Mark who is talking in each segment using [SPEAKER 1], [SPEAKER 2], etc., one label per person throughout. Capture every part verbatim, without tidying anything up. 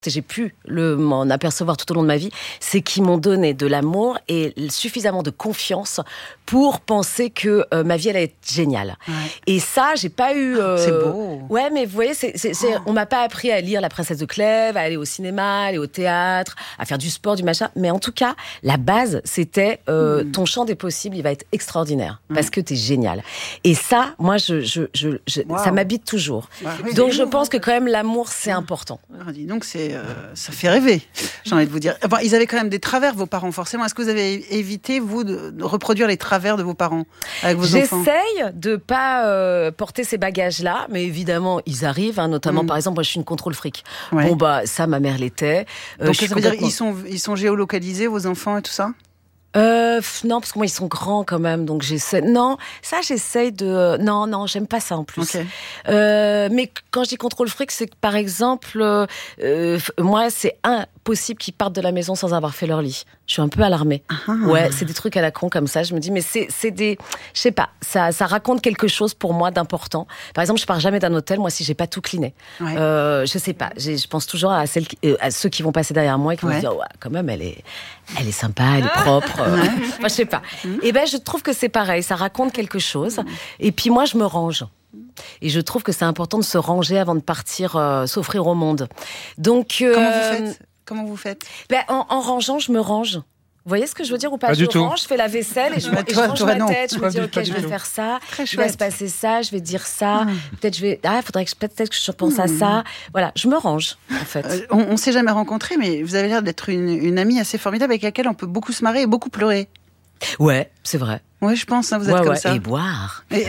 [SPEAKER 1] j'ai pu le, m'en apercevoir tout au long de ma vie, c'est qu'ils m'ont donné de l'amour et suffisamment de confiance pour penser que euh, ma vie allait être géniale. Ouais. Et ça, j'ai pas eu... Euh...
[SPEAKER 2] C'est beau.
[SPEAKER 1] Ouais, mais vous voyez, c'est, c'est, c'est... Oh. on m'a pas appris à lire La Princesse de Clèves, à aller au cinéma, à aller au théâtre, à faire du sport, du machin. Mais en tout cas, la base, c'était euh, mmh. ton champ des possibles, il va être extraordinaire mmh. parce que t'es génial. Et ça, moi, je, je, je, je wow. ça m'habite toujours. Bah, oui, Donc, je pense que quand même, l'amour, c'est mmh. important.
[SPEAKER 2] Alors, dis donc, c'est Euh, ça fait rêver, j'ai envie de vous dire. Bon, ils avaient quand même des travers, vos parents, forcément. Est-ce que vous avez évité, vous, de, de reproduire les travers de vos parents avec vos
[SPEAKER 1] J'essaye
[SPEAKER 2] enfants ?
[SPEAKER 1] J'essaye de ne pas euh, porter ces bagages-là, mais évidemment, ils arrivent. Hein, notamment, mmh. par exemple, moi, je suis une contrôle fric. Ouais. Bon, bah, ça, ma mère l'était.
[SPEAKER 2] Euh, Donc, ça veut complètement... dire qu'ils sont, ils sont géolocalisés, vos enfants, et tout ça ?
[SPEAKER 1] Euh, non, parce que moi, ils sont grands quand même, donc j'essaie... Non, ça, j'essaye de... Non, non, j'aime pas ça en plus. Okay. Euh, mais quand je dis contrôle fric, c'est que, par exemple, euh, moi, c'est impossible qu'ils partent de la maison sans avoir fait leur lit. Je suis un peu alarmée. Ah. Ouais, c'est des trucs à la con comme ça. Je me dis, mais c'est, c'est des... Je sais pas, ça, ça raconte quelque chose pour moi d'important. Par exemple, je pars jamais d'un hôtel, moi, si j'ai pas tout cliné. Ouais. Euh, je sais pas, j'ai, je pense toujours à, celles qui, à ceux qui vont passer derrière moi et qui ouais. vont se dire, ouais, quand même, elle est, elle est sympa, elle est propre. Ouais. Enfin, je sais pas. Mmh. Et ben, je trouve que c'est pareil, ça raconte quelque chose. Mmh. Et puis moi, je me range. Et je trouve que c'est important de se ranger avant de partir euh, s'offrir au monde. Donc, euh,
[SPEAKER 2] comment vous faites Comment vous faites
[SPEAKER 1] ben, en, en rangeant, je me range. Vous voyez ce que je veux dire ou pas?
[SPEAKER 3] Pas
[SPEAKER 1] je
[SPEAKER 3] du
[SPEAKER 1] range,
[SPEAKER 3] tout.
[SPEAKER 1] je fais la vaisselle et je,
[SPEAKER 2] toi,
[SPEAKER 1] et je range
[SPEAKER 2] toi,
[SPEAKER 1] ma
[SPEAKER 2] non.
[SPEAKER 1] tête. Je
[SPEAKER 3] pas
[SPEAKER 1] me dis,
[SPEAKER 3] du,
[SPEAKER 1] ok, je vais tout. faire ça.
[SPEAKER 2] Très
[SPEAKER 1] il va se passer ça, je vais dire ça. Mmh. Peut-être je vais. Ah, faudrait que je, peut-être que je pense mmh. à ça. Voilà, je me range, en fait.
[SPEAKER 2] Euh, on, on s'est jamais rencontrés, mais vous avez l'air d'être une, une amie assez formidable avec laquelle on peut beaucoup se marrer et beaucoup pleurer.
[SPEAKER 1] Ouais, c'est vrai.
[SPEAKER 2] Oui, je pense, hein, vous êtes
[SPEAKER 1] ouais,
[SPEAKER 2] comme
[SPEAKER 1] ouais.
[SPEAKER 2] ça.
[SPEAKER 1] Et boire.
[SPEAKER 2] Et...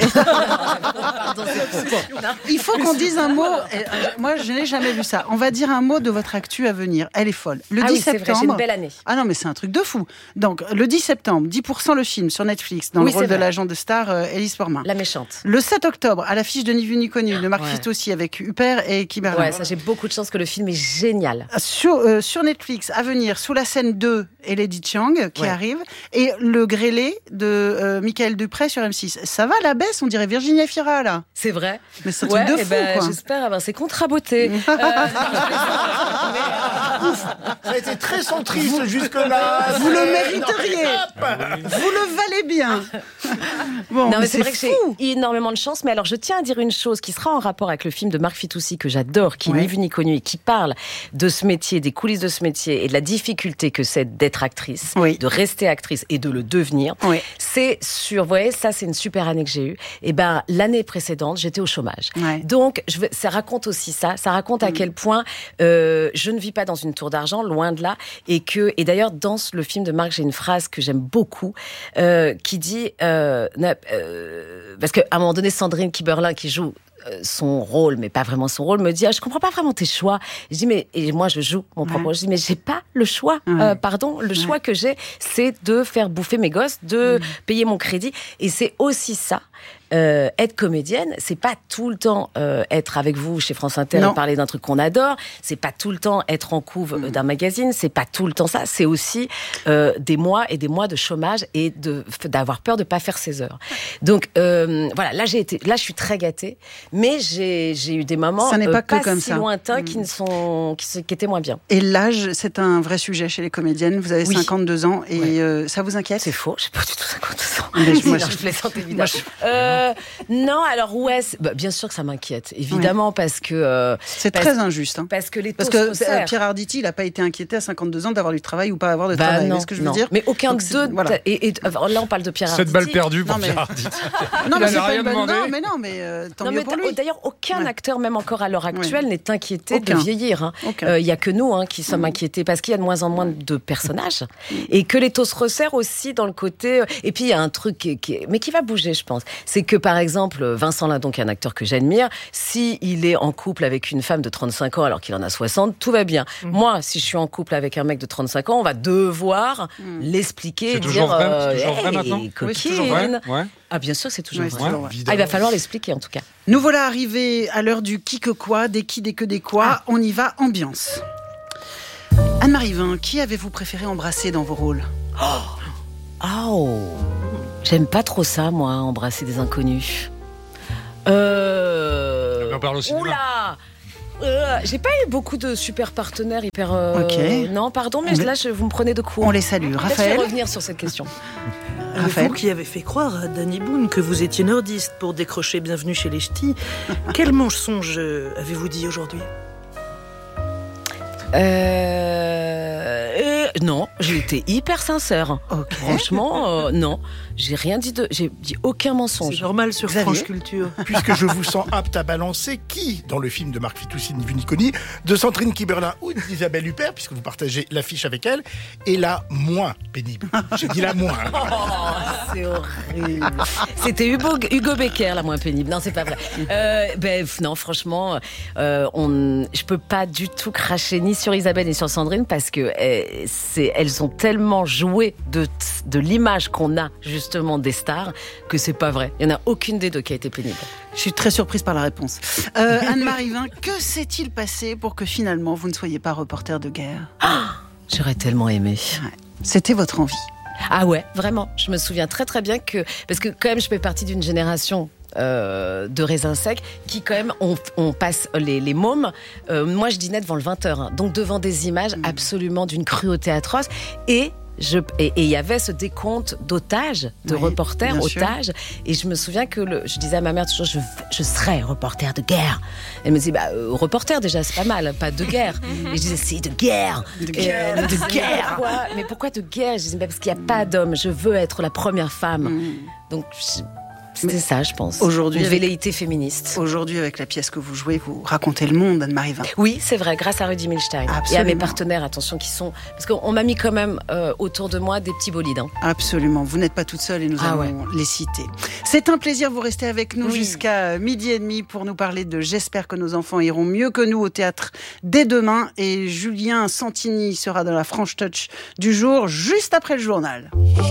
[SPEAKER 2] Pardon, il faut qu'on dise un mot. Moi, je n'ai jamais vu ça. On va dire un mot de votre actu à venir. Elle est folle. Le
[SPEAKER 1] ah
[SPEAKER 2] dix
[SPEAKER 1] oui,
[SPEAKER 2] septembre.
[SPEAKER 1] C'est vrai, j'ai une belle année.
[SPEAKER 2] Ah non, mais c'est un truc de fou. Donc, le dix septembre, dix pour cent le film sur Netflix, dans
[SPEAKER 1] oui,
[SPEAKER 2] le rôle de l'agent de star euh, Élise Formin.
[SPEAKER 1] La méchante.
[SPEAKER 2] Le sept octobre, à l'affiche de Ni vu ni connu, de Marc ouais. Fistossi avec Huppert et Kiberlin.
[SPEAKER 1] Ouais, ça, j'ai beaucoup de chance que le film est génial.
[SPEAKER 2] Sur, euh, sur Netflix, à venir, Sous la scène deux, et Lady Chiang qui ouais. arrive, et Le Grêlé de euh, Michael Dupré sur M six. Ça va, la baisse, on dirait Virginia Fira, là.
[SPEAKER 1] C'est vrai.
[SPEAKER 2] Mais c'est un
[SPEAKER 1] ouais,
[SPEAKER 2] truc de fou,
[SPEAKER 1] ben,
[SPEAKER 2] quoi.
[SPEAKER 1] J'espère avoir ses contre-beautés. euh,
[SPEAKER 4] ça a été très centriste jusque-là.
[SPEAKER 2] Vous le mériteriez. Vous le valez bien. Bon,
[SPEAKER 1] non, mais,
[SPEAKER 2] mais
[SPEAKER 1] c'est,
[SPEAKER 2] c'est
[SPEAKER 1] vrai
[SPEAKER 2] fou.
[SPEAKER 1] que j'ai énormément de chance. Mais alors, je tiens à dire une chose qui sera en rapport avec le film de Marc Fitoussi que j'adore, qui est ouais. Ni vu ni connu et qui parle de ce métier, des coulisses de ce métier et de la difficulté que c'est d'être actrice, oui. de rester actrice et de le devenir. Oui. C'est sur, vous voyez, ça c'est une super année que j'ai eue. Et ben l'année précédente, j'étais au chômage. Ouais. Donc, je veux, ça raconte aussi ça. Ça raconte mmh. à quel point euh, je ne vis pas dans une tour d'argent, loin de là, et que, et d'ailleurs dans le film de Marc, j'ai une phrase que j'aime beaucoup euh, qui dit, euh, euh, parce qu'à un moment donné, Sandrine Kiberlin qui joue son rôle, mais pas vraiment son rôle, me dit ah, je comprends pas vraiment tes choix. Je dis mais et moi je joue mon propre rôle. Je dis mais j'ai pas le choix. Ouais. Euh, pardon, le ouais. choix que j'ai, c'est de faire bouffer mes gosses, de mmh. payer mon crédit, et c'est aussi ça. Euh, être comédienne, c'est pas tout le temps euh, être avec vous chez France Inter non. et parler d'un truc qu'on adore. C'est pas tout le temps être en couve mmh. d'un magazine. C'est pas tout le temps ça. C'est aussi euh, des mois et des mois de chômage et de d'avoir peur de pas faire ses heures. Donc euh, voilà, là j'ai été, là je suis très gâtée, mais j'ai j'ai eu des moments
[SPEAKER 2] ça n'est pas,
[SPEAKER 1] euh,
[SPEAKER 2] que
[SPEAKER 1] pas
[SPEAKER 2] comme
[SPEAKER 1] si
[SPEAKER 2] ça.
[SPEAKER 1] lointains
[SPEAKER 2] mmh.
[SPEAKER 1] qui ne sont qui, qui étaient moins bien.
[SPEAKER 2] Et l'âge, c'est un vrai sujet chez les comédiennes. Vous avez oui. cinquante-deux ans et ouais. euh, ça vous inquiète?
[SPEAKER 1] C'est faux. J'ai pas du tout cinquante-deux ans.
[SPEAKER 2] Mais je, moi,
[SPEAKER 1] non,
[SPEAKER 2] je...
[SPEAKER 1] je plaisante évidemment. Moi, je... euh, non, alors ouais, bah, bien sûr que ça m'inquiète, évidemment, oui. parce que euh,
[SPEAKER 2] c'est
[SPEAKER 1] parce,
[SPEAKER 2] très injuste. Hein.
[SPEAKER 1] Parce que les taux
[SPEAKER 2] parce que
[SPEAKER 1] se resserrent.
[SPEAKER 2] Pierre Arditi, il n'a pas été inquiété à cinquante-deux ans d'avoir du travail ou pas avoir de
[SPEAKER 1] bah
[SPEAKER 2] travail.
[SPEAKER 1] Non,
[SPEAKER 2] c'est ce que je
[SPEAKER 1] non.
[SPEAKER 2] veux dire.
[SPEAKER 1] Mais aucun
[SPEAKER 2] Donc,
[SPEAKER 1] d'eux.
[SPEAKER 2] Voilà.
[SPEAKER 1] Et, et là, on parle de Pierre Arditi.
[SPEAKER 3] Cette balle perdue pour
[SPEAKER 2] non, mais...
[SPEAKER 3] Pierre Arditi.
[SPEAKER 2] non, mais c'est pas
[SPEAKER 3] rien
[SPEAKER 2] une balle...
[SPEAKER 3] demandé.
[SPEAKER 2] Non, mais non, mais euh, tant
[SPEAKER 1] non,
[SPEAKER 2] mieux
[SPEAKER 1] mais
[SPEAKER 2] pour lui.
[SPEAKER 1] D'ailleurs, aucun ouais. acteur, même encore à l'heure actuelle, ouais. n'est inquiété
[SPEAKER 2] aucun.
[SPEAKER 1] de vieillir. Il hein. euh, y a que nous hein, qui sommes mmh. inquiétés parce qu'il y a de moins en moins de personnages mmh. et que les taux se resserrent aussi dans le côté. Et puis il y a un truc qui, qui... mais qui va bouger, je pense. C'est que par exemple, Vincent Lindon, qui est un acteur que j'admire, si il est en couple avec une femme de trente-cinq ans alors qu'il en a soixante, tout va bien. Mmh. Moi, si je suis en couple avec un mec de trente-cinq ans, on va devoir mmh. l'expliquer,
[SPEAKER 3] c'est
[SPEAKER 1] et
[SPEAKER 3] toujours
[SPEAKER 1] dire
[SPEAKER 3] vrai,
[SPEAKER 1] euh,
[SPEAKER 3] c'est toujours
[SPEAKER 1] hey,
[SPEAKER 3] vrai maintenant.
[SPEAKER 1] coquine.
[SPEAKER 3] Oui, c'est toujours vrai. Ouais.
[SPEAKER 1] Ah bien sûr, c'est toujours
[SPEAKER 2] oui,
[SPEAKER 1] vrai.
[SPEAKER 2] C'est toujours vrai.
[SPEAKER 1] Ah, il va falloir l'expliquer en tout cas.
[SPEAKER 2] Nous voilà arrivés à l'heure du qui que quoi, des qui, des que, des quoi. Ah. On y va, ambiance. Anne-Marie Vin, qui avez-vous préféré embrasser dans vos rôles?
[SPEAKER 1] Oh, oh. J'aime pas trop ça, moi, embrasser des inconnus. Euh...
[SPEAKER 3] On parle au cinéma.
[SPEAKER 1] Oula euh, j'ai pas eu beaucoup de super partenaires hyper. Euh,
[SPEAKER 2] ok.
[SPEAKER 1] Non, pardon, mais, mais là, je, vous me prenez de court.
[SPEAKER 2] On les salue. Raphaël.
[SPEAKER 1] Je vais revenir sur cette question.
[SPEAKER 3] Raphaël. Vous qui avez fait croire à Danny Boone que vous étiez nordiste pour décrocher Bienvenue chez les Ch'tis, quel mensonge avez-vous dit aujourd'hui ?
[SPEAKER 1] Euh... euh... Non, j'ai été hyper sincère.
[SPEAKER 2] Okay.
[SPEAKER 1] Franchement, euh, non. J'ai rien dit de... J'ai dit aucun mensonge.
[SPEAKER 3] C'est normal sur
[SPEAKER 2] Xavier.
[SPEAKER 3] France Culture.
[SPEAKER 4] Puisque je vous sens apte à balancer, qui, dans le film de Marc Fitoussi, ni vu ni connu, de Sandrine Kiberlin ou d'Isabelle Huppert, puisque vous partagez l'affiche avec elle, est la moins pénible. J'ai dit la moins.
[SPEAKER 1] Oh, c'est horrible. C'était Hugo, Hugo Becker, la moins pénible. Non, c'est pas vrai. Euh, ben, non, franchement, euh, on, je peux pas du tout cracher ni sur Isabelle ni sur Sandrine parce que euh, c'est, elles ont tellement joué de, de l'image qu'on a justement des stars que c'est pas vrai. Il y en a aucune des deux qui a été pénible.
[SPEAKER 2] Je suis très surprise par la réponse. Euh, Anne-Marie Vin, que s'est-il passé pour que finalement vous ne soyez pas reporter de guerre ?
[SPEAKER 1] Ah, j'aurais tellement aimé.
[SPEAKER 2] Ouais. C'était votre envie.
[SPEAKER 1] Ah ouais, vraiment. Je me souviens très très bien que... Parce que quand même, je fais partie d'une génération... Euh, de raisins secs qui quand même on, on passe les, les mômes euh, moi je dînais devant le vingt heures hein, donc devant des images mmh. absolument d'une cruauté atroce et je, et il y avait ce décompte d'otages, de oui, reporters otages sûr. Et je me souviens que le, je disais à ma mère toujours je, je serai reporter de guerre. Elle me disait bah, euh, reporter déjà c'est pas mal, pas de guerre. Et je disais c'est de guerre de guerre, euh, de guerre. Pourquoi mais pourquoi de guerre? Je disais bah, parce qu'il n'y a pas d'homme, je veux être la première femme. Mmh. Donc je, C'était Mais ça, je pense.
[SPEAKER 2] Aujourd'hui,
[SPEAKER 1] une velléité féministe.
[SPEAKER 2] Aujourd'hui, avec la pièce que vous jouez, vous racontez le monde, Anne-Marie Vin.
[SPEAKER 1] Oui, c'est vrai, grâce à Rudy Milstein. Absolument. Et à mes partenaires, attention, qui sont... Parce qu'on m'a mis quand même euh, autour de moi des petits bolides. Hein.
[SPEAKER 2] Absolument, vous n'êtes pas toute seule et nous ah, allons ouais. les citer. C'est un plaisir, vous restez avec nous oui. jusqu'à midi et demi pour nous parler de J'espère que nos enfants iront mieux que nous au théâtre dès demain. Et Julien Santini sera dans la French Touch du jour, juste après le journal.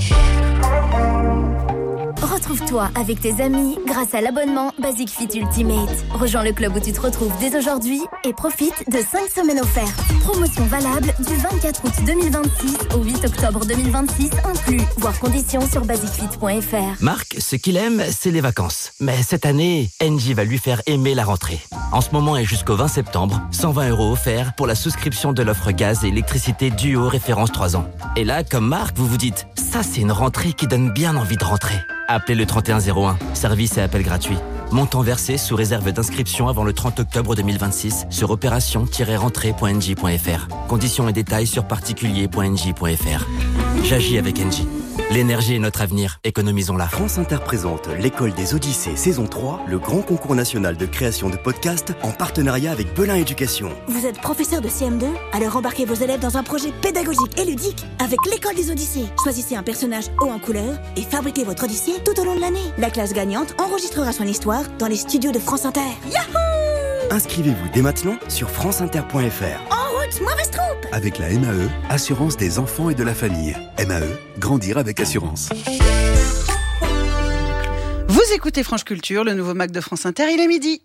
[SPEAKER 5] Retrouve-toi avec tes amis grâce à l'abonnement Basic Fit Ultimate. Rejoins le club où tu te retrouves dès aujourd'hui et profite de cinq semaines offertes. Promotion valable du vingt-quatre août deux mille vingt-six au huit octobre deux mille vingt-six inclus. Voir conditions sur basic fit point f r.
[SPEAKER 6] Marc, ce qu'il aime, c'est les vacances. Mais cette année, Engie va lui faire aimer la rentrée. En ce moment et jusqu'au vingt septembre, cent vingt euros offerts pour la souscription de l'offre gaz et électricité Duo référence trois ans. Et là, comme Marc, vous vous dites, ça c'est une rentrée qui donne bien envie de rentrer. Appelez le trente et un zéro un, service et appel gratuit. Montant versé sous réserve d'inscription avant le trente octobre deux mille vingt-six sur opération tiret rentrée point engie point f r. Conditions et détails sur particulier point engie point f r. J'agis avec Engie. L'énergie est notre avenir, économisons-la.
[SPEAKER 7] France Inter présente l'École des Odyssées saison trois, le grand concours national de création de podcasts en partenariat avec Belin Éducation.
[SPEAKER 8] Vous êtes professeur de C M deux? Alors embarquez vos élèves dans un projet pédagogique et ludique avec l'École des Odyssées. Choisissez un personnage haut en couleur et fabriquez votre Odyssée tout au long de l'année. La classe gagnante enregistrera son histoire dans les studios de France Inter. Yahoo!
[SPEAKER 7] Inscrivez-vous dès maintenant sur france inter point f r.
[SPEAKER 8] En route, mauvaise troupe!
[SPEAKER 9] Avec la M A E, assurance des enfants et de la famille. M A E, grandir avec assurance.
[SPEAKER 2] Vous écoutez France Culture, le nouveau Mac de France Inter, il est midi.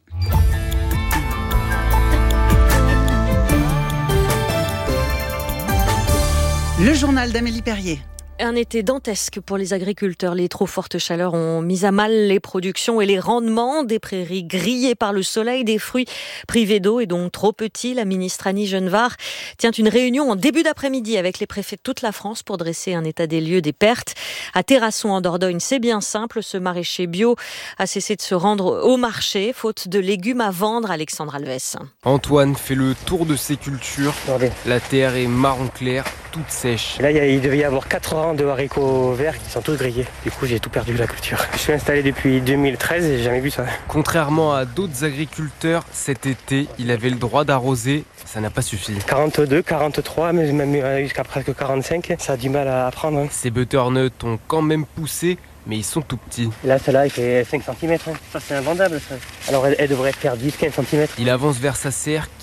[SPEAKER 2] Le journal d'Amélie Perrier.
[SPEAKER 10] Un été dantesque pour les agriculteurs. Les trop fortes chaleurs ont mis à mal les productions et les rendements des prairies grillées par le soleil, des fruits privés d'eau et donc trop petits. La ministre Annie Genevard tient une réunion en début d'après-midi avec les préfets de toute la France pour dresser un état des lieux des pertes. À Terrasson en Dordogne, c'est bien simple. Ce maraîcher bio a cessé de se rendre au marché, faute de légumes à vendre. Alexandre Alves.
[SPEAKER 11] Antoine fait le tour de ses cultures. Regardez. La terre est marron clair, toute sèche.
[SPEAKER 12] Là, il devait y avoir quatre rangs de haricots verts qui sont tous grillés. Du coup, j'ai tout perdu la culture. Je suis installé depuis deux mille treize et j'ai jamais vu ça.
[SPEAKER 11] Contrairement à d'autres agriculteurs, cet été, il avait le droit d'arroser. Ça n'a pas suffi.
[SPEAKER 12] quarante-deux, quarante-trois, mais même jusqu'à presque quarante-cinq, ça a du mal à prendre. Hein.
[SPEAKER 11] Ces butternuts ont quand même poussé, mais ils sont tout petits.
[SPEAKER 12] Là, celle-là, il fait cinq centimètres. Hein. Ça, c'est invendable, ça. Alors, elle, elle devrait faire dix à quinze centimètres.
[SPEAKER 11] Il avance vers sa serre qu'il a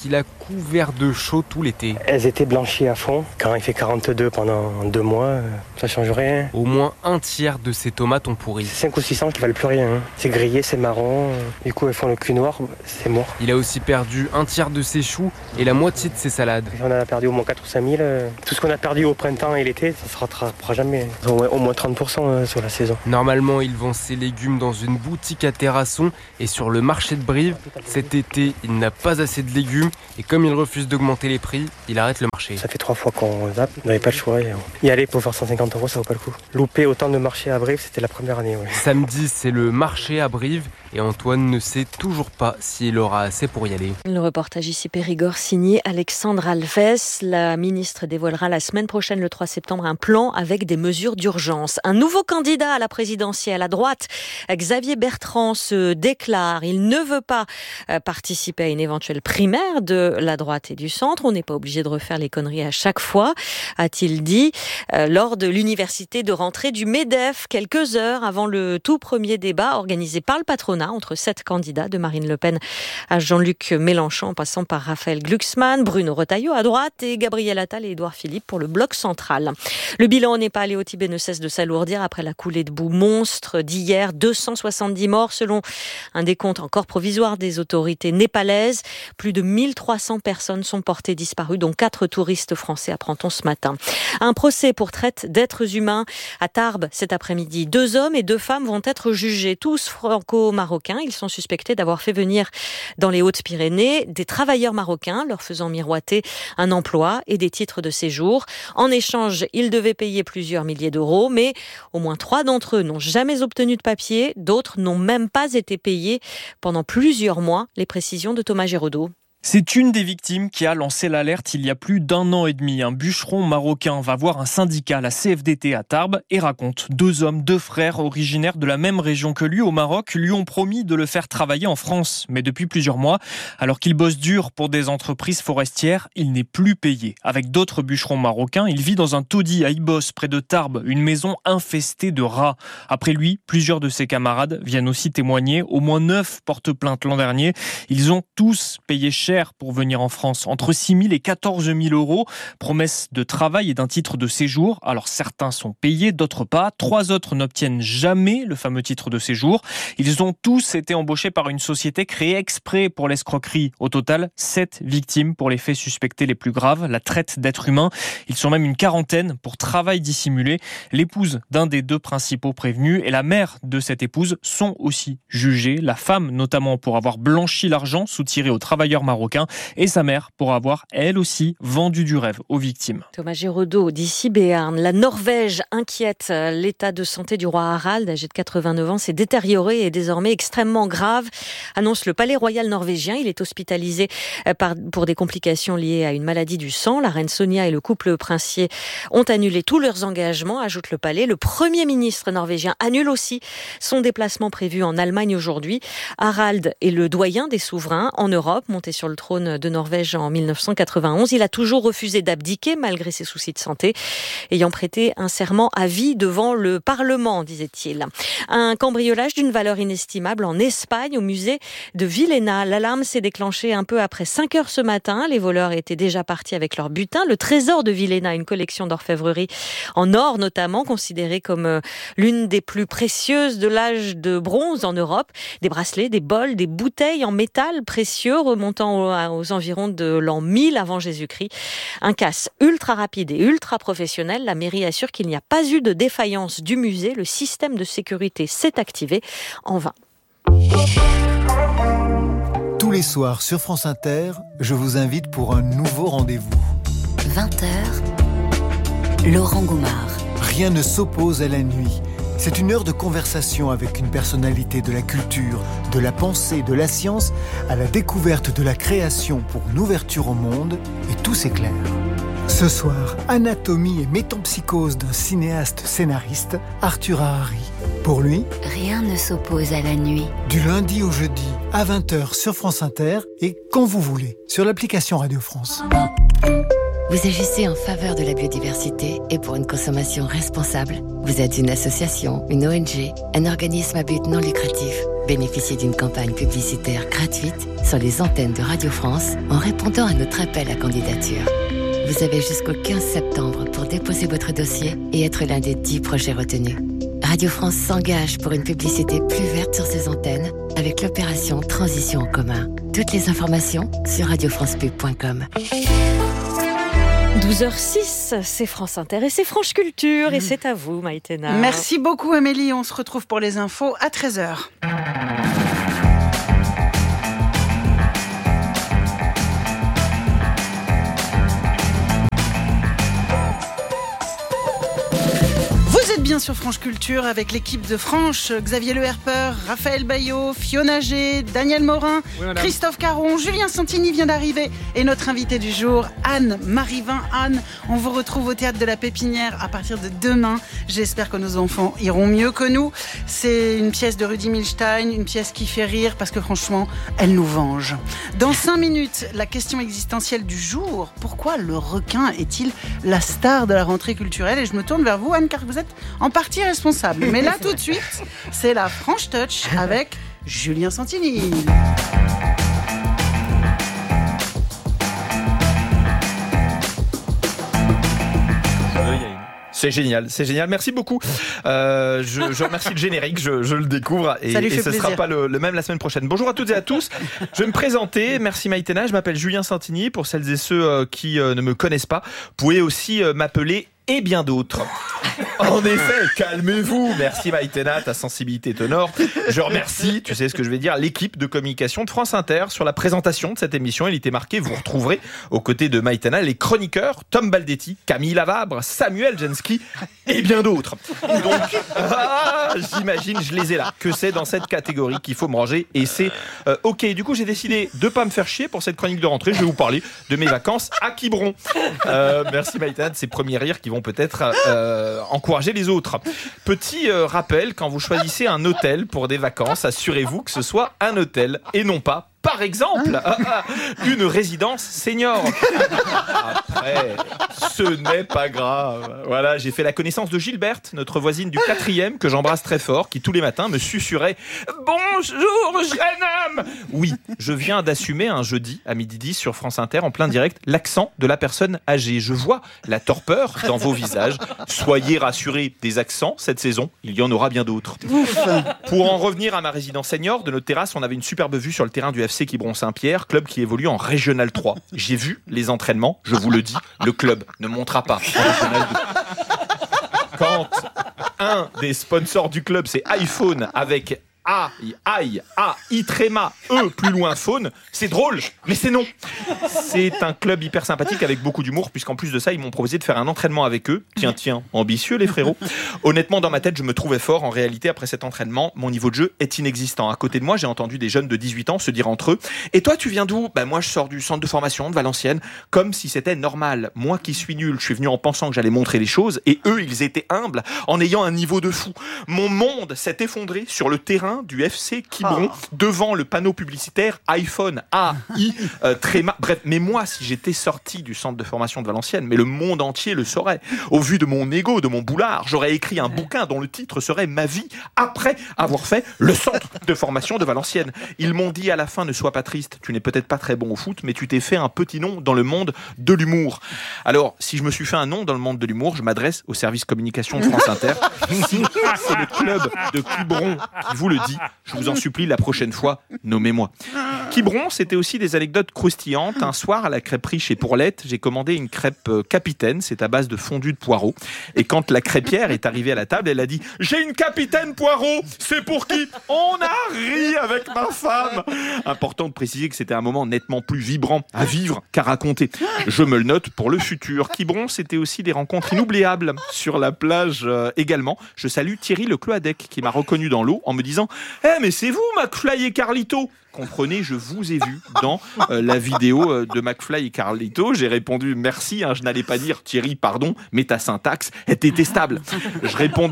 [SPEAKER 11] couverts de chaux tout l'été.
[SPEAKER 12] Elles étaient blanchies à fond. Quand il fait quarante-deux pendant deux mois, ça change rien.
[SPEAKER 11] Au moins un tiers de ces tomates ont pourri.
[SPEAKER 12] C'est cinq ou six cents qui valent plus rien. C'est grillé, c'est marron. Du coup, elles font le cul noir, c'est mort.
[SPEAKER 11] Il a aussi perdu un tiers de ses choux et la moitié de ses salades.
[SPEAKER 12] On a perdu au moins quatre ou cinq mille. Tout ce qu'on a perdu au printemps et l'été, ça se rattrapera jamais. Au moins trente pour cent sur la saison.
[SPEAKER 11] Normalement, il vend ses légumes dans une boutique à Terrasson et sur le marché de Brive. Cet été, il n'a pas assez de légumes et comme il refuse d'augmenter les prix, il arrête le marché.
[SPEAKER 12] Ça fait trois fois qu'on zappe, on n'avait pas le choix. Y aller pour faire cent cinquante euros, ça vaut pas le coup. Louper autant de marchés à Brive, c'était la première année. Ouais.
[SPEAKER 11] Samedi, c'est le marché à Brive et Antoine ne sait toujours pas s'il aura assez pour y aller.
[SPEAKER 10] Le reportage ici Périgord signé Alexandre Alves. La ministre dévoilera la semaine prochaine, le trois septembre, un plan avec des mesures d'urgence. Un nouveau candidat à la présidentielle à droite, Xavier Bertrand, se déclare. Il ne veut pas participer à une éventuelle primaire de la droite et du centre. On n'est pas obligé de refaire les conneries à chaque fois, a-t-il dit, euh, lors de l'université de rentrée du MEDEF, quelques heures avant le tout premier débat organisé par le patronat entre sept candidats, de Marine Le Pen à Jean-Luc Mélenchon, en passant par Raphaël Glucksmann, Bruno Retailleau à droite et Gabriel Attal et Édouard Philippe pour le bloc central. Le bilan au Népal et au Tibet ne cesse de s'alourdir après la coulée de boue monstre d'hier. deux cent soixante-dix morts selon un décompte encore provisoire des autorités népalaises. Plus de mille trois cents personnes sont portées disparues, dont quatre touristes français, apprend-on ce matin. Un procès pour traite d'êtres humains à Tarbes cet après-midi. Deux hommes et deux femmes vont être jugés, tous franco-marocains. Ils sont suspectés d'avoir fait venir dans les Hautes-Pyrénées des travailleurs marocains, leur faisant miroiter un emploi et des titres de séjour. En échange, ils devaient payer plusieurs milliers d'euros, mais au moins trois d'entre eux n'ont jamais obtenu de papier. D'autres n'ont même pas été payés pendant plusieurs mois. Les précisions de Thomas Géraudot.
[SPEAKER 13] C'est une des victimes qui a lancé l'alerte il y a plus d'un an et demi. Un bûcheron marocain va voir un syndicat, la C F D T à Tarbes, et raconte deux hommes, deux frères originaires de la même région que lui au Maroc, lui ont promis de le faire travailler en France. Mais depuis plusieurs mois, alors qu'il bosse dur pour des entreprises forestières, il n'est plus payé. Avec d'autres bûcherons marocains, il vit dans un taudis à Ibos, près de Tarbes, une maison infestée de rats. Après lui, plusieurs de ses camarades viennent aussi témoigner. Au moins neuf portent plainte l'an dernier. Ils ont tous payé cher pour venir en France, entre six mille et quatorze mille euros, promesse de travail et d'un titre de séjour. Alors certains sont payés, d'autres pas. Trois autres n'obtiennent jamais le fameux titre de séjour. Ils ont tous été embauchés par une société créée exprès pour l'escroquerie. Au total, sept victimes pour les faits suspectés les plus graves, la traite d'êtres humains. Ils sont même une quarantaine pour travail dissimulé. L'épouse d'un des deux principaux prévenus et la mère de cette épouse sont aussi jugées. La femme notamment pour avoir blanchi l'argent soutiré aux travailleurs marocains et sa mère pour avoir, elle aussi, vendu du rêve aux victimes.
[SPEAKER 10] Thomas Géraudot, d'ici Béarn. La Norvège inquiète. L'état de santé du roi Harald, âgé de quatre-vingt-neuf ans, s'est détérioré et est désormais extrêmement grave, annonce le palais royal norvégien. Il est hospitalisé par, pour des complications liées à une maladie du sang. La reine Sonia et le couple princier ont annulé tous leurs engagements, ajoute le palais. Le premier ministre norvégien annule aussi son déplacement prévu en Allemagne aujourd'hui. Harald est le doyen des souverains en Europe, monté sur le trône de Norvège en mille neuf cent quatre-vingt-onze. Il a toujours refusé d'abdiquer malgré ses soucis de santé, ayant prêté un serment à vie devant le Parlement, disait-il. Un cambriolage d'une valeur inestimable en Espagne, au musée de Villena. L'alarme s'est déclenchée un peu après cinq heures ce matin. Les voleurs étaient déjà partis avec leur butin. Le trésor de Villena, une collection d'orfèvrerie en or notamment, considérée comme l'une des plus précieuses de l'âge de bronze en Europe. Des bracelets, des bols, des bouteilles en métal précieux remontant aux environs de l'an mille avant Jésus-Christ. Un casse ultra rapide et ultra professionnel. La mairie assure qu'il n'y a pas eu de défaillance du musée. Le système de sécurité s'est activé en vain.
[SPEAKER 14] Tous les soirs sur France Inter, je vous invite pour un nouveau rendez-vous.
[SPEAKER 15] vingt heures, Laurent Goumard.
[SPEAKER 14] Rien ne s'oppose à la nuit. C'est une heure de conversation avec une personnalité de la culture, de la pensée, de la science, à la découverte de la création pour une ouverture au monde, et tout s'éclaire. Ce soir, anatomie et métempsychose d'un cinéaste scénariste, Arthur Harari. Pour lui,
[SPEAKER 15] rien ne s'oppose à la nuit.
[SPEAKER 14] Du lundi au jeudi, à vingt heures sur France Inter, et quand vous voulez, sur l'application Radio France.
[SPEAKER 15] Vous agissez en faveur de la biodiversité et pour une consommation responsable. Vous êtes une association, une O N G, un organisme à but non lucratif. Bénéficiez d'une campagne publicitaire gratuite sur les antennes de Radio France en répondant à notre appel à candidature. Vous avez jusqu'au quinze septembre pour déposer votre dossier et être l'un des dix projets retenus. Radio France s'engage pour une publicité plus verte sur ses antennes avec l'opération Transition en commun. Toutes les informations sur radio france pub point com.
[SPEAKER 10] douze heures six, c'est France Inter et c'est Franche Culture mmh. et c'est à vous Maïtena.
[SPEAKER 2] Merci beaucoup Amélie, on se retrouve pour les infos à treize heures. Bien sur Franche Culture avec l'équipe de Franche, Xavier Le Herper, Raphaël Bayot, Fiona G, Daniel Morin, oui, Christophe Caron, Julien Santini vient d'arriver et notre invité du jour, Anne Marivin. Anne, on vous retrouve au Théâtre de la Pépinière à partir de demain. J'espère que nos enfants iront mieux que nous. C'est une pièce de Rudi Milstein, une pièce qui fait rire parce que franchement, elle nous venge. Dans cinq minutes, la question existentielle du jour, pourquoi le requin est-il la star de la rentrée culturelle? Et je me tourne vers vous Anne, car vous êtes en partie responsable. Mais là, tout de suite, c'est la Franche Touch avec Julien Santini.
[SPEAKER 16] C'est génial, c'est génial. Merci beaucoup. Euh, je, je remercie le générique, je, je le découvre et, et ce ne sera pas le, le même la semaine prochaine. Bonjour à toutes et à tous. Je vais me présenter. Merci Maïtena. Je m'appelle Julien Santini. Pour celles et ceux qui ne me connaissent pas, vous pouvez aussi m'appeler et bien d'autres. En effet, calmez-vous. Merci Maïtena, ta sensibilité t'honore. Je remercie, tu sais ce que je vais dire, l'équipe de communication de France Inter sur la présentation de cette émission. Il était marqué, vous retrouverez aux côtés de Maïtena les chroniqueurs Tom Baldetti, Camille Lavabre, Samuel Jensky et bien d'autres. Donc, ah, j'imagine, je les ai là. Que c'est dans cette catégorie qu'il faut me ranger et c'est euh, ok. Du coup, j'ai décidé de pas me faire chier pour cette chronique de rentrée. Je vais vous parler de mes vacances à Quiberon. Euh, merci Maïtena de ces premiers rires qui vont peut-être euh, encourager les autres. Petit euh, rappel, quand vous choisissez un hôtel pour des vacances, assurez-vous que ce soit un hôtel et non pas, par exemple, une résidence senior. Après, ce n'est pas grave. Voilà, j'ai fait la connaissance de Gilberte, notre voisine du quatrième, que j'embrasse très fort, qui tous les matins me susurrait « Bonjour, jeune homme !» Oui, je viens d'assumer un jeudi à midi dix sur France Inter, en plein direct, l'accent de la personne âgée. Je vois la torpeur dans vos visages. Soyez rassurés, des accents, cette saison, il y en aura bien d'autres. Pour en revenir à ma résidence senior, de notre terrasse, on avait une superbe vue sur le terrain du F C Quiberon-Saint-Pierre, club qui évolue en Régional trois. J'ai vu les entraînements, je vous le dis, le club ne montera pas en Régional deux. Quand un des sponsors du club, c'est iPhone avec A, I, A, I, tréma, E, plus loin, faune, c'est drôle, mais c'est non. C'est un club hyper sympathique avec beaucoup d'humour, puisqu'en plus de ça, ils m'ont proposé de faire un entraînement avec eux. Tiens, tiens, ambitieux les frérots. Honnêtement, dans ma tête, je me trouvais fort. En réalité, après cet entraînement, mon niveau de jeu est inexistant. À côté de moi, j'ai entendu des jeunes de dix-huit ans se dire entre eux « Et toi, tu viens d'où ?» Ben moi, je sors du centre de formation de Valenciennes, comme si c'était normal. Moi qui suis nul, je suis venu en pensant que j'allais montrer les choses, et eux, ils étaient humbles, en ayant un niveau de fou. Mon monde s'est effondré sur le terrain du F C Quiberon, oh. devant le panneau publicitaire iPhone, A, I, euh, tréma. Bref, mais moi, si j'étais sorti du centre de formation de Valenciennes, mais le monde entier le saurait. Au vu de mon ego, de mon boulard, j'aurais écrit un bouquin dont le titre serait « Ma vie après avoir fait le centre de formation de Valenciennes ». Ils m'ont dit à la fin, ne sois pas triste, tu n'es peut-être pas très bon au foot, mais tu t'es fait un petit nom dans le monde de l'humour. Alors, si je me suis fait un nom dans le monde de l'humour, je m'adresse au service communication de France Inter. Si c'est le club de Quiberon qui vous le dit, je vous en supplie, la prochaine fois, nommez-moi. Quiberon, c'était aussi des anecdotes croustillantes. Un soir, à la crêperie chez Pourlette, j'ai commandé une crêpe capitaine, c'est à base de fondu de poireaux. Et quand la crêpière est arrivée à la table, elle a dit « J'ai une capitaine poireau, c'est pour qui ?» On a ri avec ma femme. Important de préciser que c'était un moment nettement plus vibrant à vivre qu'à raconter. Je me le note pour le futur. Quiberon, c'était aussi des rencontres inoubliables sur la plage euh, également. Je salue Thierry Le Cloadec qui m'a reconnu dans l'eau en me disant « Eh, hey, mais c'est vous, McFly et Carlito !» Comprenez, je vous ai vu dans euh, la vidéo euh, de McFly et Carlito. J'ai répondu merci, hein, je n'allais pas dire Thierry, pardon, mais ta syntaxe est détestable. Je réponds donc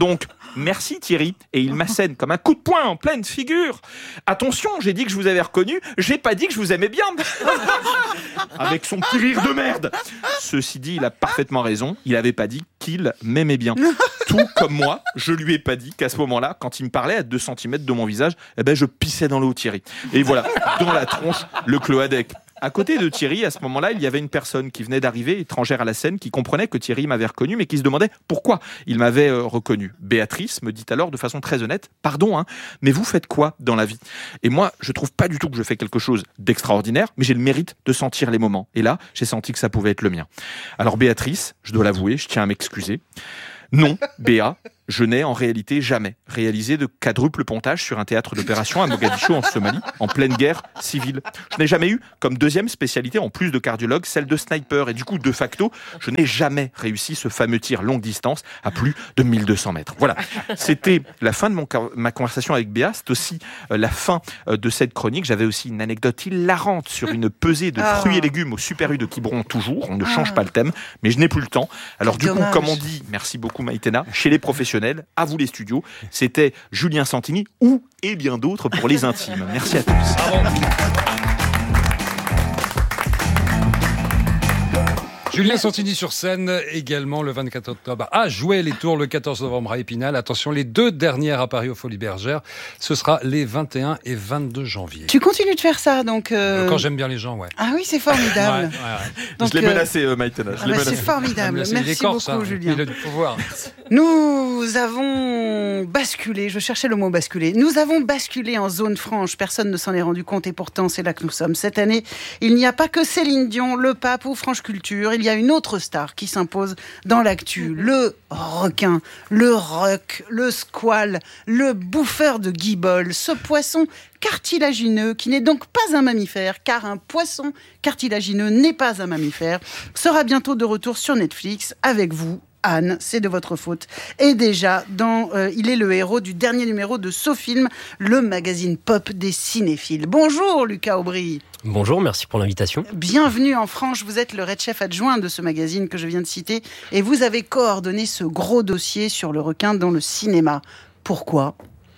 [SPEAKER 16] merci Thierry. Et il m'assène comme un coup de poing en pleine figure. Attention, j'ai dit que je vous avais reconnu, j'ai pas dit que je vous aimais bien. Avec son petit rire de merde. Ceci dit, il a parfaitement raison. Il avait pas dit qu'il m'aimait bien. Tout comme moi, je lui ai pas dit qu'à ce moment-là, quand il me parlait à deux centimètres de mon visage, eh ben je pissais dans l'eau, Thierry. Et voilà, dans la tronche, le cloadec. À côté de Thierry, à ce moment-là, il y avait une personne qui venait d'arriver, étrangère à la scène, qui comprenait que Thierry m'avait reconnu, mais qui se demandait pourquoi il m'avait euh, reconnu. Béatrice me dit alors de façon très honnête, pardon, hein, mais vous faites quoi dans la vie ? Et moi, je trouve pas du tout que je fais quelque chose d'extraordinaire, mais j'ai le mérite de sentir les moments. Et là, j'ai senti que ça pouvait être le mien. Alors Béatrice, je dois l'avouer, je tiens à m'excuser. Non, Béa, je n'ai en réalité jamais réalisé de quadruple pontage sur un théâtre d'opération à Mogadiscio en Somalie, en pleine guerre civile. Je n'ai jamais eu comme deuxième spécialité, en plus de cardiologue, celle de sniper. Et du coup, de facto, je n'ai jamais réussi ce fameux tir longue distance à plus de mille deux cents mètres. Voilà, c'était la fin de mon, ma conversation avec Béa. C'est aussi euh, la fin euh, de cette chronique. J'avais aussi une anecdote hilarante sur une pesée de fruits et légumes au Super U de Quiberon, toujours. On ne change pas le thème, mais je n'ai plus le temps. Alors du coup, comme on dit, merci beaucoup Maïtena, chez les professionnels, à vous les studios, c'était Julien Santini ou et bien d'autres pour les intimes. Merci à tous.
[SPEAKER 17] Julien Santini sur scène également le vingt-quatre octobre à Jouer les Tours, le quatorze novembre à Épinal. Attention, les deux dernières à Paris aux Folies Bergères, ce sera les vingt et un et vingt-deux janvier.
[SPEAKER 2] Tu continues de faire ça donc euh...
[SPEAKER 17] Quand j'aime bien les gens, ouais.
[SPEAKER 2] Ah oui, c'est formidable.
[SPEAKER 16] ouais, ouais, ouais. Donc, je l'ai menacé, euh, Maïtena.
[SPEAKER 2] Ah bah c'est formidable. Merci
[SPEAKER 17] corps,
[SPEAKER 2] beaucoup,
[SPEAKER 17] ça.
[SPEAKER 2] Julien.
[SPEAKER 17] Il a du pouvoir.
[SPEAKER 2] Nous avons basculé, je cherchais le mot basculer, nous avons basculé en zone franche, personne ne s'en est rendu compte et pourtant c'est là que nous sommes. Cette année, il n'y a pas que Céline Dion, le pape ou France Culture, il y a une autre star qui s'impose dans l'actu, le requin, le roc, le squale, le bouffeur de guiboles, ce poisson cartilagineux, qui n'est donc pas un mammifère, car un poisson cartilagineux n'est pas un mammifère, sera bientôt de retour sur Netflix avec vous. Anne, c'est de votre faute. Et déjà, dans, euh, il est le héros du dernier numéro de SoFilm, le magazine pop des cinéphiles. Bonjour Lucas Aubry.
[SPEAKER 18] Bonjour, merci pour l'invitation.
[SPEAKER 2] Bienvenue en France, vous êtes le Red Chef adjoint de ce magazine que je viens de citer et vous avez coordonné ce gros dossier sur le requin dans le cinéma. Pourquoi ?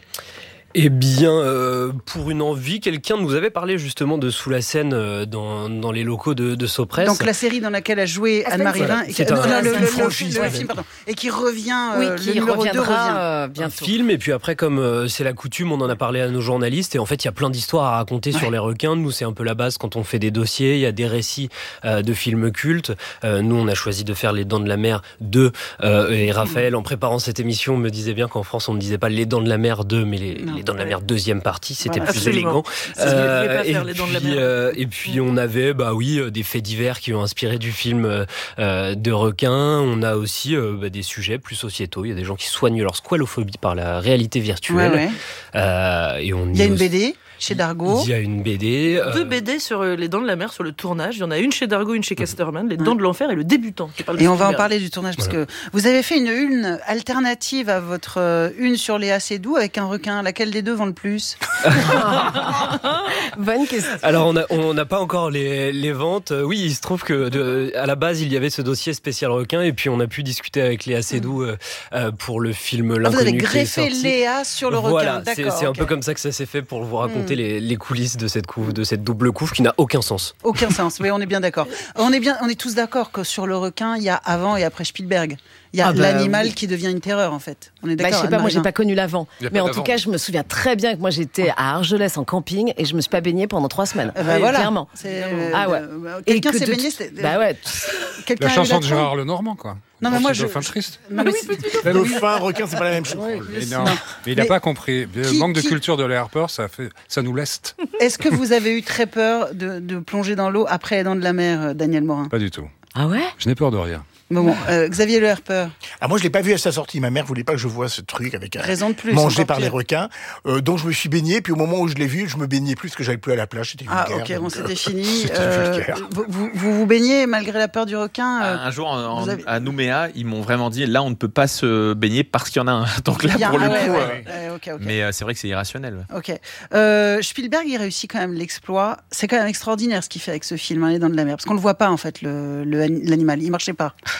[SPEAKER 18] Eh bien, euh, pour une envie, quelqu'un nous avait parlé justement de Sous la Seine euh, dans, dans les locaux de, de Sopress.
[SPEAKER 2] Donc la série dans laquelle a joué Anne-Marie
[SPEAKER 18] voilà.
[SPEAKER 2] Vin, et, qui,
[SPEAKER 18] un,
[SPEAKER 2] non, le, le, le,
[SPEAKER 18] franchise,
[SPEAKER 2] le, le film, pardon, et qui revient,
[SPEAKER 1] oui,
[SPEAKER 2] euh,
[SPEAKER 1] qui
[SPEAKER 2] le numéro deux revient.
[SPEAKER 1] Euh, bientôt.
[SPEAKER 18] Un film, et puis après, comme euh, c'est la coutume, on en a parlé à nos journalistes, et en fait, il y a plein d'histoires à raconter ouais. sur les requins. Nous, c'est un peu la base quand on fait des dossiers, il y a des récits euh, de films cultes. Euh, nous, on a choisi de faire Les Dents de la Mer deux, euh, et Raphaël, en préparant cette émission, me disait bien qu'en France, on ne disait pas Les Dents de la Mer deux, mais Les, les Dents de la Mer deuxième partie, c'était voilà, plus
[SPEAKER 3] absolument.
[SPEAKER 18] élégant.
[SPEAKER 3] Euh, et, puis,
[SPEAKER 18] euh, et puis on avait bah oui des faits divers qui ont inspiré du film euh, de requins. On a aussi euh, bah, des sujets plus sociétaux. Il y a des gens qui soignent leur squalophobie par la réalité virtuelle.
[SPEAKER 2] Ouais, ouais.
[SPEAKER 18] Euh, et on
[SPEAKER 2] Il y a une
[SPEAKER 18] aussi...
[SPEAKER 2] B D chez Dargaud.
[SPEAKER 18] Il y a une B D.
[SPEAKER 3] Euh... Deux B D sur Les Dents de la Mer sur le tournage. Il y en a une chez Dargaud, une chez Casterman. Les Dents de l'enfer et Le Débutant. Qui parle
[SPEAKER 2] et on va en parler du tournage parce voilà. que vous avez fait une une alternative à votre une sur Léa Seydoux avec un requin. Laquelle des deux vend le plus?
[SPEAKER 1] Bonne question.
[SPEAKER 18] Alors on n'a on n'a pas encore les, les ventes. Oui, il se trouve que de, à la base il y avait ce dossier spécial requin et puis on a pu discuter avec Léa Seydoux mmh. euh, pour le film L'Inconnu.
[SPEAKER 2] Vous avez greffé Léa sur le
[SPEAKER 18] voilà,
[SPEAKER 2] requin.
[SPEAKER 18] Voilà, c'est, c'est
[SPEAKER 2] okay.
[SPEAKER 18] un peu comme ça que ça s'est fait pour vous raconter mmh. les, les coulisses de cette couve, de cette double couve qui n'a aucun sens.
[SPEAKER 2] Aucun sens. Oui, on est bien d'accord. On est bien, on est tous d'accord que sur le requin, il y a avant et après Spielberg. Il y a ah bah, l'animal oui. qui devient une terreur en fait. On est d'accord.
[SPEAKER 1] Bah, je sais pas, moi j'ai pas connu l'avant. Mais en
[SPEAKER 17] d'avant.
[SPEAKER 1] tout cas, je me souviens très bien que moi j'étais à Argelès en camping et je me suis pas baignée pendant trois semaines.
[SPEAKER 2] Euh, bah, voilà.
[SPEAKER 1] Clairement.
[SPEAKER 2] C'est,
[SPEAKER 1] ah ouais.
[SPEAKER 2] Euh, quelqu'un s'est baigné. C'était...
[SPEAKER 1] Bah ouais.
[SPEAKER 17] La chanson de Gérard Lenormand quoi.
[SPEAKER 2] Non mais moi je.
[SPEAKER 17] Dauphin triste.
[SPEAKER 2] Non mais
[SPEAKER 4] le dauphin, requin, c'est pas la même chose.
[SPEAKER 17] Ouais, mais non. Mais il n'a pas compris. Le qui, manque de qui... culture de Lee Harper, ça fait, ça nous leste.
[SPEAKER 2] Est-ce que vous avez eu très peur de, de plonger dans l'eau après Les Dents de la Mer, Daniel Morin?
[SPEAKER 17] Pas du tout.
[SPEAKER 1] Ah ouais?
[SPEAKER 17] Je n'ai peur de rien.
[SPEAKER 2] Bon, bon euh, Xavier Le Harper.
[SPEAKER 4] Ah, moi, je l'ai pas vu à sa sortie. Ma mère voulait pas que je voie ce truc avec un
[SPEAKER 2] raison de plus,
[SPEAKER 4] mangé par les requins. Euh, donc, je me suis baigné. Puis, au moment où je l'ai vu, je me baignais plus parce que j'allais plus à la plage. C'était
[SPEAKER 2] ah,
[SPEAKER 4] vulgaire.
[SPEAKER 2] ok, bon, c'était
[SPEAKER 4] euh,
[SPEAKER 2] fini.
[SPEAKER 4] C'était
[SPEAKER 2] euh, vous, vous, vous vous baignez malgré la peur du requin euh,
[SPEAKER 16] Un jour, en,
[SPEAKER 2] avez...
[SPEAKER 16] à Nouméa, ils m'ont vraiment dit là, on ne peut pas se baigner parce qu'il y en a un. Donc là,
[SPEAKER 2] a,
[SPEAKER 16] pour
[SPEAKER 2] ah,
[SPEAKER 16] le
[SPEAKER 2] ouais,
[SPEAKER 16] coup.
[SPEAKER 2] Ouais,
[SPEAKER 16] euh,
[SPEAKER 2] ouais, okay, okay.
[SPEAKER 16] Mais euh, c'est vrai que c'est irrationnel.
[SPEAKER 2] Ok. Euh, Spielberg, il réussit quand même l'exploit. C'est quand même extraordinaire ce qu'il fait avec ce film, hein, Les Dents de la Mer, parce qu'on le voit pas en fait, le, le l'animal. Il marchait pas.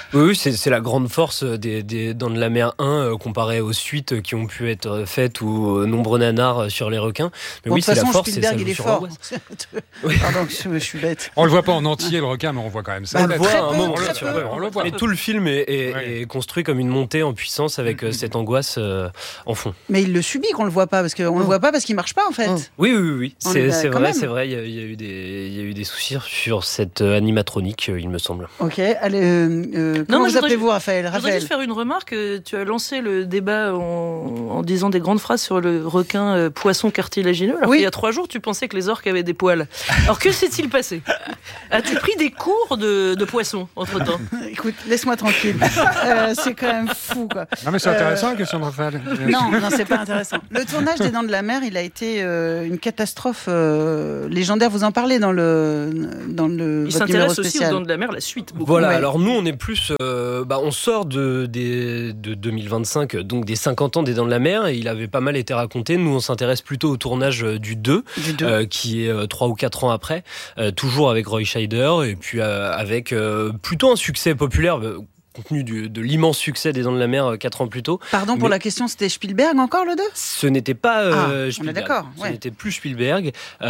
[SPEAKER 18] Oui, c'est, c'est la grande force des, des Dents de la Mer un euh, comparé aux suites qui ont pu être faites ou aux nombreux nanars sur les requins. Mais
[SPEAKER 2] bon,
[SPEAKER 18] oui, c'est
[SPEAKER 2] façon,
[SPEAKER 18] la force.
[SPEAKER 2] Spielberg,
[SPEAKER 18] et ça
[SPEAKER 2] il est
[SPEAKER 18] joue
[SPEAKER 2] fort.
[SPEAKER 18] Oui.
[SPEAKER 2] Pardon, je, je suis bête.
[SPEAKER 17] On le voit pas en entier le requin, mais on voit quand même ça.
[SPEAKER 18] On le voit à un moment,
[SPEAKER 17] on,
[SPEAKER 18] bien sûr.
[SPEAKER 17] on le voit.
[SPEAKER 18] Mais tout le film est, est, ouais. est construit comme une montée en puissance avec mm-hmm. cette angoisse euh, en fond.
[SPEAKER 2] Mais il le subit qu'on le voit pas parce qu'on mm. le voit pas parce qu'il marche pas en fait.
[SPEAKER 18] Mm. Oui, oui, oui, oui. C'est, c'est vrai,
[SPEAKER 2] même.
[SPEAKER 18] c'est vrai. Il y, a, il y a eu des, il y a eu des soucis sur cette animatronique, il me semble.
[SPEAKER 2] Ok. Allez, euh, euh, comment non, vous appelez-vous, Raphaël?
[SPEAKER 3] Je voudrais juste faire une remarque. Tu as lancé le débat en, en disant des grandes phrases sur le requin euh, poisson cartilagineux. Alors oui. Il y a trois jours, tu pensais que les orques avaient des poils. Alors que s'est-il passé? As-tu pris des cours de, de poisson entre-temps?
[SPEAKER 2] Écoute, laisse-moi tranquille. euh, c'est quand même fou, quoi.
[SPEAKER 17] Non, mais c'est intéressant, euh... la question de Raphaël.
[SPEAKER 2] Non, non, c'est pas intéressant. Le tournage des Dents de la Mer, il a été euh, une catastrophe euh, légendaire. Vous en parlez dans le dans le.
[SPEAKER 3] Il s'intéresse aussi aux Dents de la Mer, la suite.
[SPEAKER 18] Beaucoup. Voilà. Ouais. Alors nous, on est plus, euh, bah, on sort de des de deux mille vingt-cinq, donc des cinquante ans des Dents de la Mer, et il avait pas mal été raconté. Nous, on s'intéresse plutôt au tournage du deux, du deux. Euh, qui est euh, trois ou quatre ans après, euh, toujours avec Roy Scheider, et puis euh, avec euh, plutôt un succès populaire. Euh, compte tenu du, de l'immense succès des Dents de la Mer euh, quatre ans plus tôt.
[SPEAKER 2] Pardon pour Mais la question, c'était Spielberg encore le deux?
[SPEAKER 18] Ce n'était pas euh,
[SPEAKER 2] ah,
[SPEAKER 18] Spielberg.
[SPEAKER 2] On est d'accord. Ouais.
[SPEAKER 18] Ce n'était plus Spielberg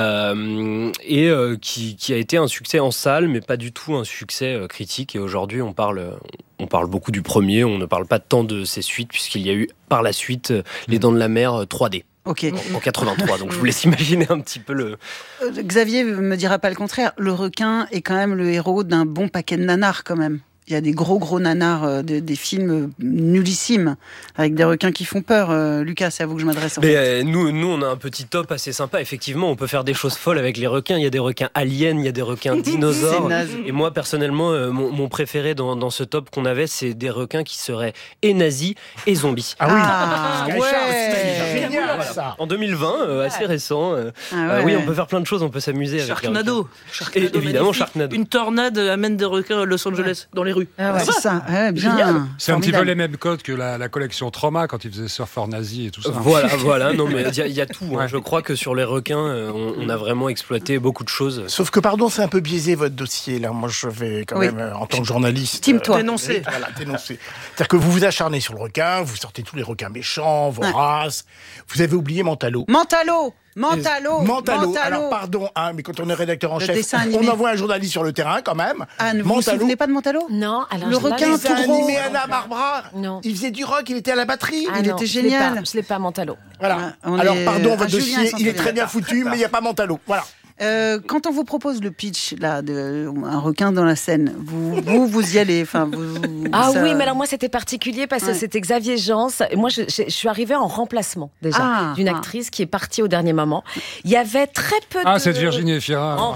[SPEAKER 18] euh, et euh, qui, qui a été un succès en salle, mais pas du tout un succès euh, critique. Et aujourd'hui, on parle, on parle beaucoup du premier. On ne parle pas tant de ses suites puisqu'il y a eu par la suite euh, les Dents de la Mer euh, trois D.
[SPEAKER 2] Ok.
[SPEAKER 18] En quatre-vingt-trois, donc je vous laisse imaginer un petit peu le...
[SPEAKER 2] Euh, Xavier me dira pas le contraire. Le requin est quand même le héros d'un bon paquet de nanars quand même. Il y a des gros gros nanars, euh, de, des films nullissimes avec des requins qui font peur. Euh, Lucas, c'est à vous que je m'adresse. En
[SPEAKER 18] Mais
[SPEAKER 2] fait.
[SPEAKER 18] euh, nous, nous, on a un petit top assez sympa. Effectivement, on peut faire des choses folles avec les requins. Il y a des requins aliens, il y a des requins dinosaures. Et moi, personnellement, euh, mon, mon préféré dans, dans ce top qu'on avait, c'est des requins qui seraient et nazis et zombies.
[SPEAKER 2] Ah oui, ah, ouais.
[SPEAKER 18] C'est génial, ça. En deux mille vingt, euh, assez récent. Euh, ah ouais. euh, oui, on peut faire plein de choses. On peut s'amuser avec
[SPEAKER 3] Sharknado.
[SPEAKER 18] Sharknado. Et, évidemment, magnifique. Sharknado.
[SPEAKER 3] Une tornade amène des requins à Los Angeles ouais. dans les rues.
[SPEAKER 2] Ah ouais, c'est ça. Ouais, bien.
[SPEAKER 17] C'est un petit peu les mêmes codes que la, la collection Trauma quand ils faisaient Surfer Nazi et tout ça.
[SPEAKER 18] Voilà, voilà. Non, mais il y, y a tout. Ouais. Hein. Je crois que sur les requins, on, on a vraiment exploité beaucoup de choses.
[SPEAKER 4] Sauf que, pardon, c'est un peu biaisé votre dossier. Là, moi, je vais quand oui. même, en tant que journaliste,
[SPEAKER 2] Team-toi.
[SPEAKER 4] Euh, dénoncer. Voilà, dénoncer. C'est-à-dire que vous vous acharnez sur le requin, vous sortez tous les requins méchants, voraces. Ouais. Vous avez oublié Mentalo.
[SPEAKER 2] Mentalo. Mentalo,
[SPEAKER 4] Mentalo.
[SPEAKER 2] Mentalo.
[SPEAKER 4] Alors pardon, hein, mais quand on est rédacteur en le chef, on envoie un journaliste sur le terrain quand même.
[SPEAKER 2] Ah, ne vous, vous souvenez pas de Mentalo?
[SPEAKER 1] Non. Alors
[SPEAKER 2] le requin tout gros.
[SPEAKER 4] Animé Anna Barbara. Non. Il faisait du rock, il était à la batterie.
[SPEAKER 2] Ah, il non, était génial.
[SPEAKER 1] Je l'ai pas, pas Mentalo.
[SPEAKER 4] Voilà. Ah, Alors est... pardon, votre ah, dossier, il est très bien foutu, mais il n'y a pas Mentalo. Voilà.
[SPEAKER 2] Euh, quand on vous propose le pitch là, de un requin dans la Seine, vous vous, vous y allez, enfin vous.
[SPEAKER 1] Ah
[SPEAKER 2] ça...
[SPEAKER 1] oui, mais alors moi c'était particulier parce que ouais. c'était Xavier Jans. Et moi je, je, je suis arrivée en remplacement déjà ah, d'une actrice ah. qui est partie au dernier moment. Il y avait très peu de.
[SPEAKER 17] Ah, c'est Virginie Efira. En...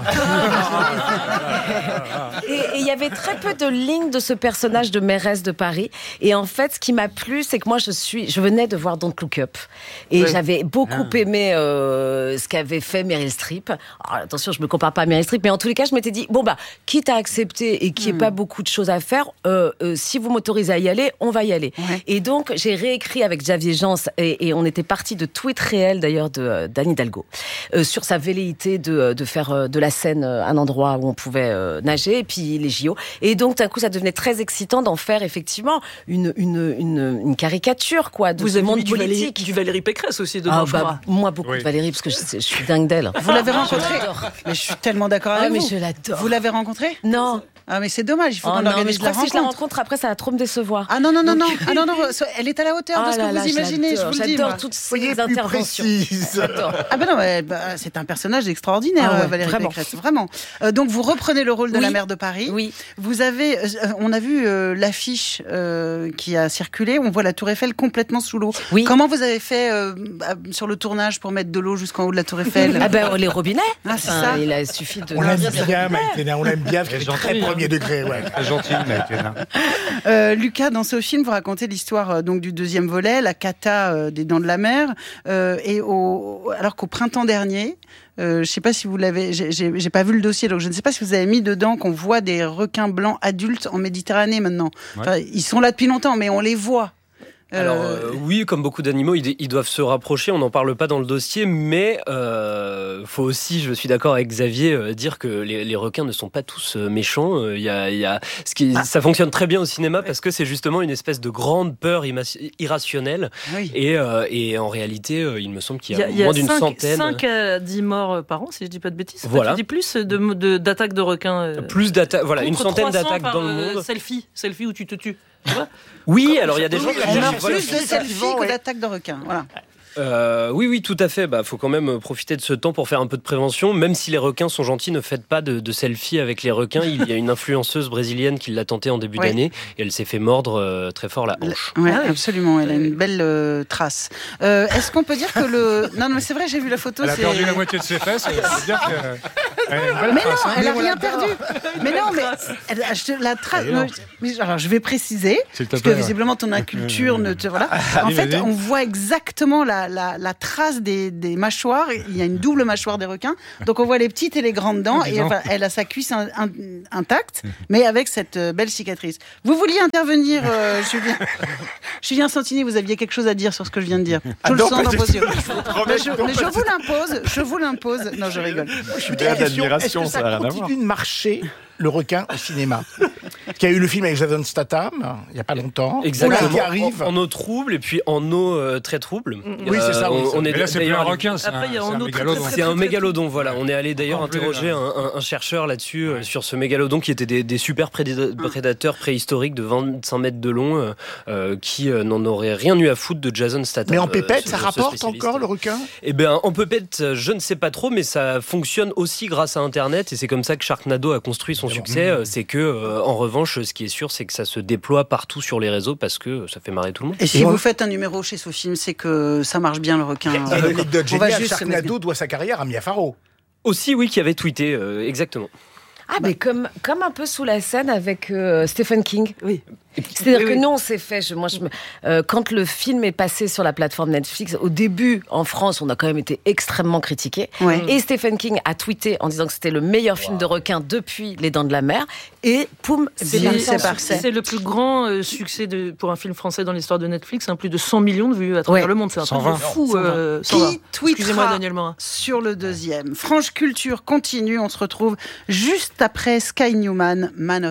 [SPEAKER 1] et il y avait très peu de lignes de ce personnage de mairesse de Paris. Et en fait, ce qui m'a plu, c'est que moi je suis, je venais de voir Don't Look Up et ouais. j'avais beaucoup ah. aimé euh, ce qu'avait fait Meryl Streep. Alors, attention, je me compare pas à Meryl Streep, mais en tous les cas, je m'étais dit, bon bah, quitte à accepter et qu'il n'y ait mmh. pas beaucoup de choses à faire, euh, euh, si vous m'autorisez à y aller, on va y aller. Ouais. Et donc, j'ai réécrit avec Xavier Jans, et, et on était parti de tweets réels d'ailleurs de d'Anne Hidalgo, euh, sur sa velléité de, de faire de la Seine un endroit où on pouvait euh, nager, et puis les J O. Et donc, d'un coup, ça devenait très excitant d'en faire effectivement une, une, une, une caricature, quoi, de
[SPEAKER 3] vous
[SPEAKER 1] ce monde
[SPEAKER 3] du
[SPEAKER 1] politique.
[SPEAKER 3] Valérie, du Valérie Pécresse aussi dedans,
[SPEAKER 1] ah, bah, crois. Moi, beaucoup oui. de Valérie, parce que je, je suis dingue d'elle.
[SPEAKER 2] Vous l'avez rencontrée? Mais je suis tellement d'accord avec
[SPEAKER 1] ah, mais
[SPEAKER 2] vous.
[SPEAKER 1] Je l'adore.
[SPEAKER 2] Vous l'avez rencontrée?
[SPEAKER 1] Non.
[SPEAKER 2] Ah mais c'est dommage, il faut
[SPEAKER 1] oh
[SPEAKER 2] qu'on
[SPEAKER 1] non,
[SPEAKER 2] organise
[SPEAKER 1] mais je
[SPEAKER 2] la
[SPEAKER 1] crois que
[SPEAKER 2] rencontre.
[SPEAKER 1] Si je la rencontre après, ça va trop me décevoir.
[SPEAKER 2] Ah non non non Donc... non, ah non non, elle est à la hauteur ah de ce que
[SPEAKER 1] là,
[SPEAKER 2] vous imaginez, je vous le dis.
[SPEAKER 1] J'adore toutes ces interventions.
[SPEAKER 2] Ah ben non, mais, bah, c'est un personnage extraordinaire, ah ouais, Valérie vraiment. Pécresse, vraiment. Euh, donc vous reprenez le rôle de oui. la maire de Paris.
[SPEAKER 1] Oui.
[SPEAKER 2] Vous avez, euh, on a vu euh, l'affiche euh, qui a circulé. On voit la Tour Eiffel complètement sous l'eau.
[SPEAKER 1] Oui.
[SPEAKER 2] Comment vous avez fait euh, sur le tournage pour mettre de l'eau jusqu'en haut de la Tour Eiffel?
[SPEAKER 1] Ah ben les robinets.
[SPEAKER 2] Ah c'est enfin, ça.
[SPEAKER 1] Il a suffi de.
[SPEAKER 4] On l'aime bien, Maïtena. On l'aime bien. C'est très premier degré, ouais.
[SPEAKER 17] Très gentil, Maïtena.
[SPEAKER 2] Euh, Lucas, dans ce film, vous racontez l'histoire euh, donc du deuxième volet, la cata euh, des Dents de la Mer, euh, et au, alors qu'au printemps dernier, euh, je ne sais pas si vous l'avez, j'ai, j'ai, j'ai pas vu le dossier, donc je ne sais pas si vous avez mis dedans qu'on voit des requins blancs adultes en Méditerranée maintenant. Ouais. Enfin, ils sont là depuis longtemps, mais on les voit.
[SPEAKER 18] Alors euh, oui, comme beaucoup d'animaux, ils, ils doivent se rapprocher. On n'en parle pas dans le dossier, mais euh, faut aussi, je suis d'accord avec Xavier, euh, dire que les, les requins ne sont pas tous euh, méchants. Il euh, y a, il y a, ce qui, ah. Ça fonctionne très bien au cinéma parce que c'est justement une espèce de grande peur irrationnelle. Oui. Et, euh, et en réalité, euh, il me semble qu'il y a,
[SPEAKER 3] il y a
[SPEAKER 18] moins d'une
[SPEAKER 3] cinq,
[SPEAKER 18] centaine.
[SPEAKER 3] cinq à dix morts par an, si je dis pas de bêtises.
[SPEAKER 18] Voilà.
[SPEAKER 3] Tu dis plus de, de, d'attaques de requins. Euh,
[SPEAKER 18] plus d'attaques, voilà, une centaine d'attaques dans le monde.
[SPEAKER 3] Euh, selfie, selfie où tu te tues.
[SPEAKER 18] Oui, Comme alors il y a des gens qui
[SPEAKER 2] on meurt plus de selfies que d'attaques de requins. Voilà.
[SPEAKER 18] Euh, oui, oui, tout à fait. Bah, faut quand même profiter de ce temps pour faire un peu de prévention. Même si les requins sont gentils, ne faites pas de, de selfie avec les requins. Il y a une influenceuse brésilienne qui l'a tenté en début oui. d'année et elle s'est fait mordre euh, très fort la hanche.
[SPEAKER 2] Oui, ah, absolument. Elle a une belle euh, trace. Euh, est-ce qu'on peut dire que le... Non, non, mais c'est vrai, j'ai vu la photo.
[SPEAKER 17] Elle
[SPEAKER 2] c'est...
[SPEAKER 17] a perdu la moitié de ses fesses. Ça veut dire qu'elle a une belle
[SPEAKER 2] mais
[SPEAKER 17] trace.
[SPEAKER 2] non,
[SPEAKER 17] Hein.
[SPEAKER 2] elle n'a rien perdu. Mais non, mais elle, je, la trace. Alors, je vais préciser, parce que visiblement ton inculture ne te voilà. En fait, on voit exactement la, la, la trace Des, des mâchoires, il y a une double mâchoire des requins, donc on voit les petites et les grandes dents, et enfin, elle a sa cuisse in, in, intacte, mais avec cette euh, belle cicatrice. Vous vouliez intervenir, euh, Julien Julien Santini, vous aviez quelque chose à dire sur ce que je viens de dire. Je ah le non, sens dans vos yeux. Mais je, mais je vous l'impose, je vous l'impose. Non, je rigole.
[SPEAKER 4] Je suis bien d'admiration, ça n'a rien à voir. Continue de marcher le requin au cinéma. Qui a eu le film avec Jason Statham, il n'y a pas longtemps.
[SPEAKER 18] Exactement.
[SPEAKER 4] Qui arrive.
[SPEAKER 18] En, en eau trouble et puis en eau euh, très trouble.
[SPEAKER 4] Oui, c'est ça.
[SPEAKER 18] On, on
[SPEAKER 17] est
[SPEAKER 18] Mais
[SPEAKER 17] là, c'est plus un requin, c'est un,
[SPEAKER 3] c'est un
[SPEAKER 17] mégalodon.
[SPEAKER 18] C'est un mégalodon, voilà. On est allé d'ailleurs interroger un, un, un chercheur là-dessus, ouais. euh, sur ce mégalodon qui était des, des super prédateurs préhistoriques de vingt-cinq mètres de long, euh, qui euh, n'en auraient rien eu à foutre de Jason Statham.
[SPEAKER 4] Mais en pépette,
[SPEAKER 18] euh,
[SPEAKER 4] ça rapporte encore le requin ?
[SPEAKER 18] Eh bien, en pépette, je ne sais pas trop, mais ça fonctionne aussi grâce à Internet, et c'est comme ça que Sharknado a construit son succès. Mmh. C'est que, euh, en revanche, ce qui est sûr, c'est que ça se déploie partout sur les réseaux parce que ça fait marrer tout le monde.
[SPEAKER 2] Et si et vous on... faites un numéro chez Sofilm, c'est que ça marche bien le requin.
[SPEAKER 4] Il y a une anecdote géniale, Sharknado doit sa carrière à Mia Farrow.
[SPEAKER 18] Aussi, oui, qui avait tweeté, euh, exactement.
[SPEAKER 1] Ah, mais comme, comme un peu sous la scène avec euh, Stephen King.
[SPEAKER 3] Oui.
[SPEAKER 1] C'est-à-dire
[SPEAKER 3] oui,
[SPEAKER 1] que
[SPEAKER 3] oui.
[SPEAKER 1] nous, on s'est fait. Je, moi, je me, euh, quand le film est passé sur la plateforme Netflix, au début, en France, on a quand même été extrêmement critiqués.
[SPEAKER 2] Ouais.
[SPEAKER 1] Et Stephen King a tweeté en disant que c'était le meilleur wow. film de requin depuis Les Dents de la Mer. Et poum,
[SPEAKER 3] c'est, c'est, c'est, c'est le plus grand euh, succès de, pour un film français dans l'histoire de Netflix. Hein, plus de cent millions de vues à travers ouais. le monde. C'est un truc de fou. Euh,
[SPEAKER 2] Qui tweetera sur le deuxième ? Franche Culture continue. On se retrouve juste après Sky Newman, Man of